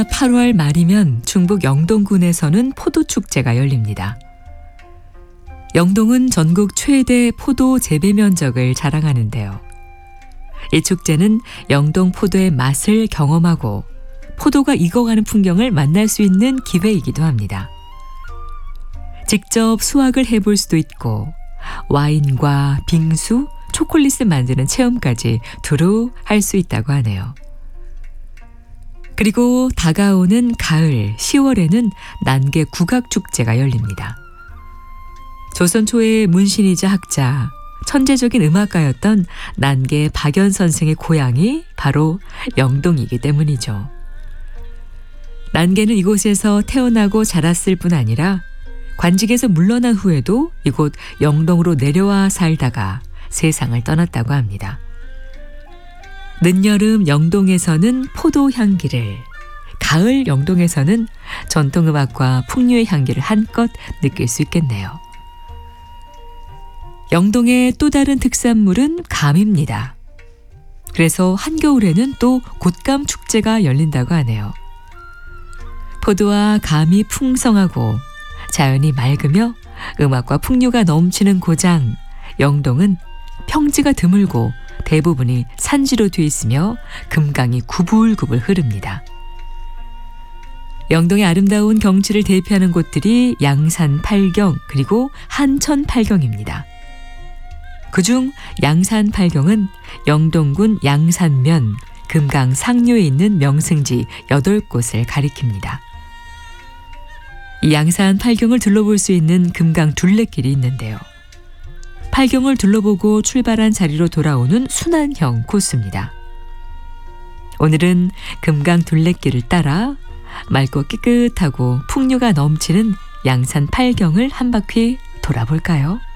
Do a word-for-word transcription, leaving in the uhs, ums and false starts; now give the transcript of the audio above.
팔월 말이면 충북 영동군에서는 포도축제가 열립니다. 영동은 전국 최대 포도 재배 면적을 자랑하는데요. 이 축제는 영동 포도의 맛을 경험하고 포도가 익어가는 풍경을 만날 수 있는 기회이기도 합니다. 직접 수확을 해볼 수도 있고 와인과 빙수, 초콜릿을 만드는 체험까지 두루 할 수 있다고 하네요. 그리고 다가오는 가을 시월에는 난계 국악축제가 열립니다. 조선 초의 문신이자 학자, 천재적인 음악가였던 난계 박연 선생의 고향이 바로 영동이기 때문이죠. 난계는 이곳에서 태어나고 자랐을 뿐 아니라 관직에서 물러난 후에도 이곳 영동으로 내려와 살다가 세상을 떠났다고 합니다. 늦여름 영동에서는 포도 향기를, 가을 영동에서는 전통음악과 풍류의 향기를 한껏 느낄 수 있겠네요. 영동의 또 다른 특산물은 감입니다. 그래서 한겨울에는 또 곶감 축제가 열린다고 하네요. 포도와 감이 풍성하고 자연이 맑으며 음악과 풍류가 넘치는 고장 영동은 평지가 드물고 대부분이 산지로 돼 있으며 금강이 구불구불 흐릅니다. 영동의 아름다운 경치를 대표하는 곳들이 양산 팔경 그리고 한천 팔경입니다. 그중 양산 팔경은 영동군 양산면 금강 상류에 있는 명승지 여덟 곳을 가리킵니다. 이 양산 팔경을 둘러볼 수 있는 금강 둘레길이 있는데요. 팔경을 둘러보고 출발한 자리로 돌아오는 순환형 코스입니다. 오늘은 금강 둘레길을 따라 맑고 깨끗하고 풍류가 넘치는 양산 팔경을 한 바퀴 돌아볼까요?